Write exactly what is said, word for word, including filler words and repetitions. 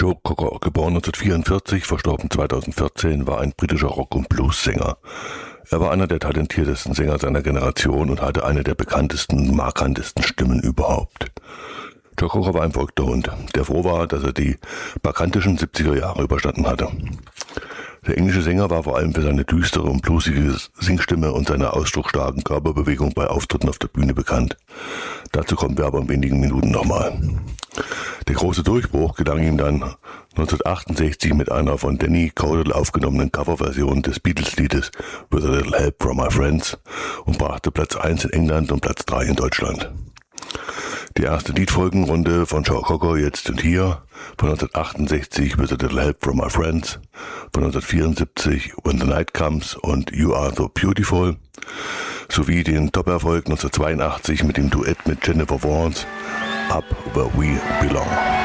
Joe Cocker, geboren neunzehnhundertvierundvierzig, verstorben zweitausendvierzehn, war ein britischer Rock- und Blues-Sänger. Er war einer der talentiertesten Sänger seiner Generation und hatte eine der bekanntesten, markantesten Stimmen überhaupt. Joe Cocker war ein verrückter Hund, der froh war, dass er die bakantischen siebziger Jahre überstanden hatte. Der englische Sänger war vor allem für seine düstere und bluesige Singstimme und seine ausdrucksstarken Körperbewegung bei Auftritten auf der Bühne bekannt. Dazu kommen wir aber in wenigen Minuten nochmal. Der große Durchbruch gelang ihm dann neunzehnhundertachtundsechzig mit einer von Danny Caudle aufgenommenen Coverversion des Beatles-Liedes With a Little Help from My Friends und brachte Platz eins in England und Platz drei in Deutschland. Die erste Liedfolgenrunde von Joe Cocker jetzt und hier, von neunzehnhundertachtundsechzig With a Little Help from My Friends, von neunzehnhundertvierundsiebzig When the Night Comes und You Are So Beautiful, sowie den Top-Erfolg neunzehnhundertzweiundachtzig mit dem Duett mit Jennifer Warnes, Up Where We Belong.